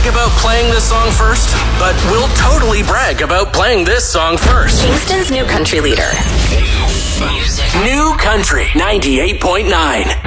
about playing this song first, but we'll totally brag about playing this song first. Kingston's new country leader. New Country 98.9.